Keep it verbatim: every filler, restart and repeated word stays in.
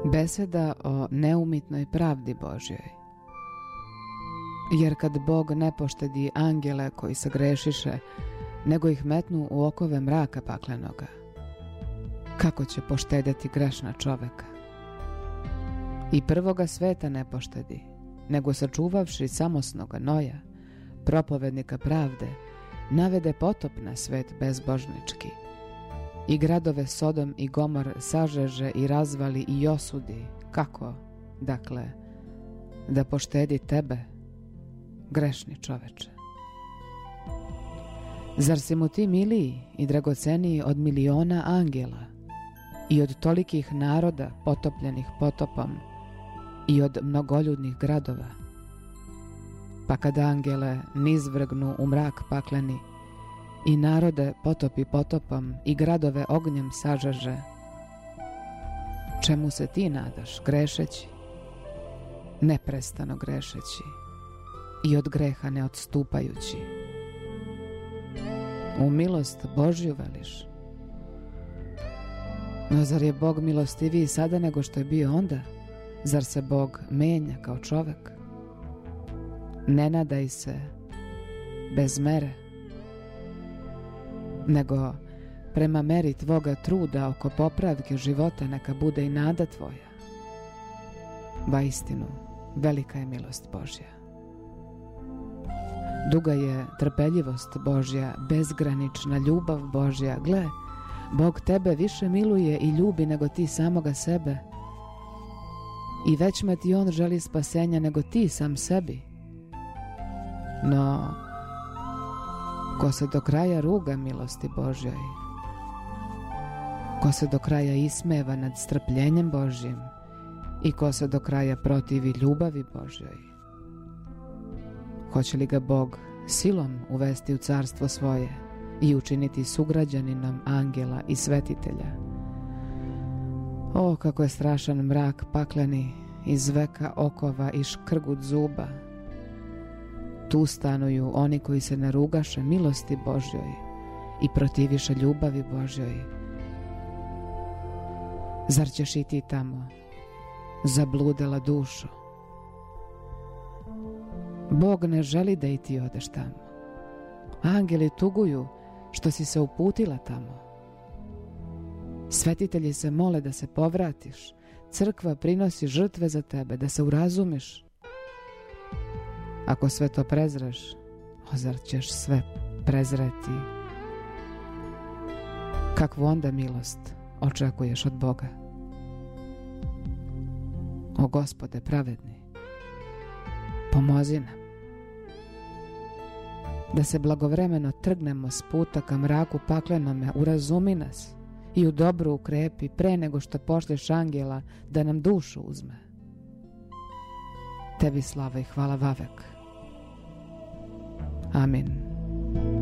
Beseda o neumitnoj pravdi Božjoj. Jer kad Bog ne poštedi angele koji se grešiše, nego ih metnu u okove mraka paklenoga, kako će poštedjeti grešna čoveka? I prvoga sveta ne poštedi, nego sačuvavši samosnoga Noja, propovednika pravde, navede potop na svet bezbožnički. I gradove Sodom i Gomor sažeže i razvali i osudi. Kako, dakle, da poštedi tebe, grešni čoveče? Zar si mu ti miliji i dragoceniji od miliona angela i od tolikih naroda potopljenih potopom i od mnogoljudnih gradova? Pa kad angele nizvrgnu u mrak pakleni i narode potopi potopom i gradove ognjem sažaže, čemu se ti nadaš grešeći, neprestano grešeći i od greha ne odstupajući? U milost Božju veliš. No zar je Bog milostiviji sada nego što je bio onda? Zar se Bog menja kao čovek? Ne nadaj se bez mere, nego prema meri tvoga truda oko popravke života neka bude i nada tvoja. Vaistinu, velika je milost Božja. Duga je trpeljivost Božja, bezgranična ljubav Božja. Gle, Bog tebe više miluje i ljubi nego ti samoga sebe. I većma ti on želi spasenja nego ti sam sebi. No, ko se do kraja ruga milosti Božjoj, ko se do kraja ismeva nad strpljenjem Božjim i ko se do kraja protivi ljubavi Božjoj, hoće li ga Bog silom uvesti u carstvo svoje i učiniti sugrađaninom angela i svetitelja? O, kako je strašan mrak pakleni, iz veka okova i škrgut zuba. Tu stanuju oni koji se narugaše milosti Božjoj i protiviše ljubavi Božjoj. Zar ćeš i ti tamo, zabludela dušo? Bog ne želi da i ti odeš tamo. Angeli tuguju što si se uputila tamo. Svetitelji se mole da se povratiš. Crkva prinosi žrtve za tebe, da se urazumiš. Ako sve to prezreš, o zar ćeš sve prezreti? Kakvu onda milost očekuješ od Boga? O Gospode pravedni, pomozi nam da se blagovremeno trgnemo s puta ka mraku paklenome. Urazumi nas i u dobru ukrepi pre nego što pošlješ angela da nam dušu uzme. Tebi slava i hvala vavek. Amin.